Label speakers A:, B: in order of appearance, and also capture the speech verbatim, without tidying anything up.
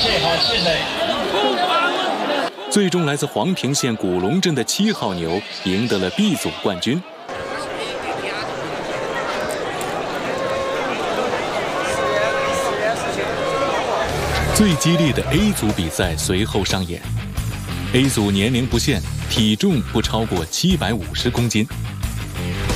A: 最终，来自黄平县古龙镇的七号牛赢得了 B 组冠军。最激烈的 A 组比赛随后上演。A 组年龄不限，体重不超过七百五十公斤。